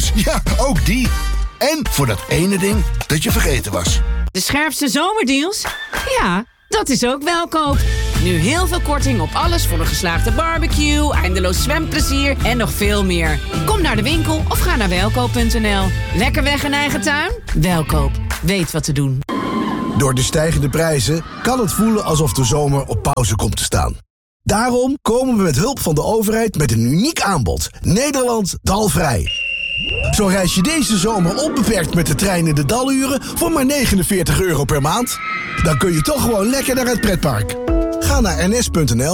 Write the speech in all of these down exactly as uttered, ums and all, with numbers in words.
Auto's, ja, ook die. En voor dat ene ding dat je vergeten was. De scherpste zomerdeals? Ja, dat is ook Welkoop. Nu heel veel korting op alles voor een geslaagde barbecue, eindeloos zwemplezier en nog veel meer. Kom naar de winkel of ga naar welkoop punt n l. Lekker weg in eigen tuin? Welkoop. Weet wat te doen. Door de stijgende prijzen kan het voelen alsof de zomer op pauze komt te staan. Daarom komen we met hulp van de overheid met een uniek aanbod. Nederland dalvrij. Zo reis je deze zomer onbeperkt met de trein in de daluren voor maar negenenveertig euro per maand. Dan kun je toch gewoon lekker naar het pretpark. Ga naar n s punt n l.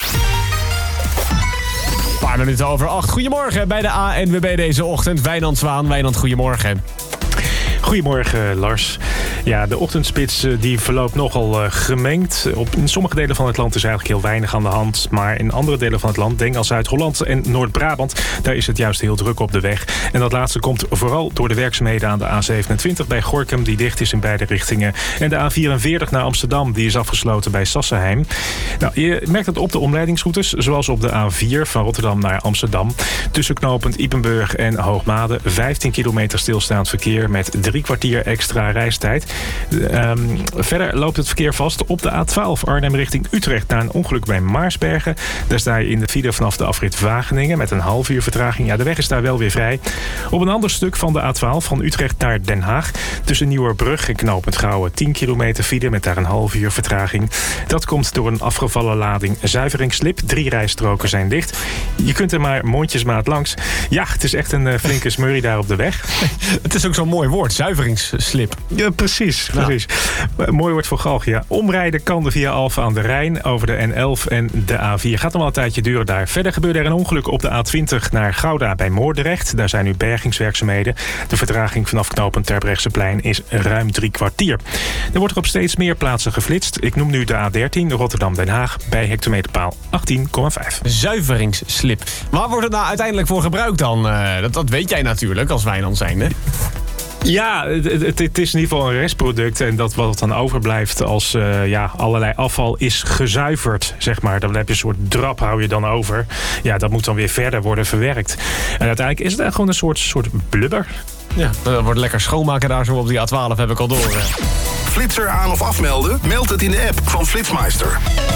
Een paar minuten over acht. Goedemorgen bij de A N W B deze ochtend. Wijnand Zwaan. Wijnand, goedemorgen. Goedemorgen, Lars. Ja, de ochtendspits die verloopt nogal uh, gemengd. Op, in sommige delen van het land is eigenlijk heel weinig aan de hand. Maar in andere delen van het land, denk aan Zuid-Holland en Noord-Brabant, daar is het juist heel druk op de weg. En dat laatste komt vooral door de werkzaamheden aan de A zevenentwintig bij Gorinchem, die dicht is in beide richtingen. En de A vierenveertig naar Amsterdam, die is afgesloten bij Sassenheim. Nou, je merkt het op de omleidingsroutes, zoals op de A vier van Rotterdam naar Amsterdam. Tussen knooppunt Ypenburg en Hoogmade, vijftien kilometer stilstaand verkeer met drie kwartier extra reistijd. Um, verder loopt het verkeer vast op de A twaalf Arnhem richting Utrecht na een ongeluk bij Maarsbergen. Daar sta je in de file vanaf de afrit Wageningen met een half uur vertraging. Ja, de weg is daar wel weer vrij. Op een ander stuk van de A twaalf van Utrecht naar Den Haag tussen Nieuwerbrug en knooppunt Gouwen tien kilometer file met daar een half uur vertraging. Dat komt door een afgevallen lading zuiveringsslip. Drie rijstroken zijn dicht. Je kunt er maar mondjesmaat langs. Ja, het is echt een uh, flinke smurrie daar op de weg. Het is ook zo'n mooi woord, zuiveringsslip. Ja, precies. precies. Nou. Mooi woord voor Galgen, ja. Omrijden kan er via Alphen aan de Rijn over de N elf en de A vier. Gaat nog wel een tijdje duren daar. Verder gebeurde er een ongeluk op de A twintig naar Gouda bij Moordrecht. Daar zijn nu bergingswerkzaamheden. De vertraging vanaf knooppunt Terbrechtseplein is ruim drie kwartier. Er wordt er op steeds meer plaatsen geflitst. Ik noem nu de A dertien Rotterdam-Den Haag bij hectometerpaal achttien komma vijf. Zuiveringsslip. Waar wordt het nou uiteindelijk voor gebruikt dan? Uh, dat, dat weet jij natuurlijk als Wijnand zijnde. Ja, het, het, het is in ieder geval een restproduct. En dat wat dan overblijft als uh, ja, allerlei afval is gezuiverd, zeg maar. Dan heb je een soort drap, hou je dan over. Ja, dat moet dan weer verder worden verwerkt. En uiteindelijk is het eigenlijk gewoon een soort, soort blubber. Ja, dat wordt lekker schoonmaken daar zo op die A twaalf, heb ik al door. Flitser aan of afmelden? Meld het in de app van Flitsmeister.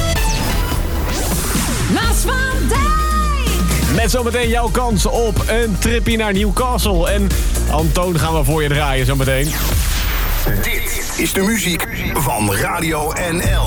Maas van Dijk! Met zometeen jouw kans op een tripje naar Newcastle. En Antoon gaan we voor je draaien zometeen. Dit is de muziek van Radio N L.